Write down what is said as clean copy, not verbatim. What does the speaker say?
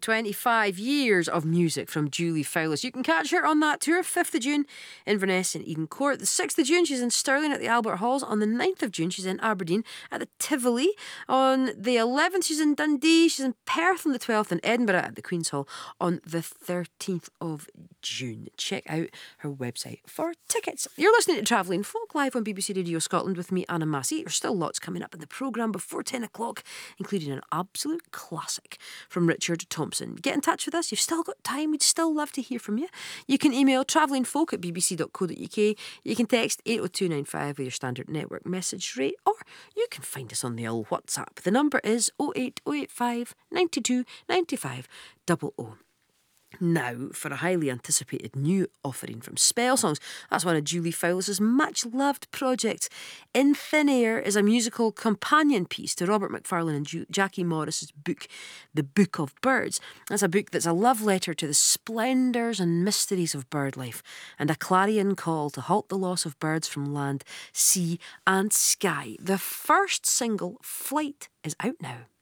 25 years of music from Julie Fowlis. You can catch her on that tour, 5th of June in Inverness and Eden Court. The 6th of June, she's in Stirling at the Albert Halls. On the 9th of June, she's in Aberdeen at the Tivoli. On the 11th, she's in Dundee. She's in Perth on the 12th and Edinburgh at the Queen's Hall on the 13th of June. Check out her website for tickets. You're listening to Travelling Folk live on BBC Radio Scotland with me, Anna Massey. There's still lots coming up in the programme before 10 o'clock, including an absolute classic from Richard Thompson. Get in touch with us. You've still got time. We'd still love to hear from you. You can email travellingfolk@bbc.co.uk. You can text 80295 with your standard network message rate, or you can find us on the old WhatsApp. The number is 08085 92 95 00. Now for a highly anticipated new offering from Spell Songs. That's one of Julie Fowlis' much-loved projects. In Thin Air is a musical companion piece to Robert Macfarlane and Jackie Morris's book, The Book of Birds. That's a book that's a love letter to the splendours and mysteries of bird life, and a clarion call to halt the loss of birds from land, sea and sky. The first single, Flight, is out now.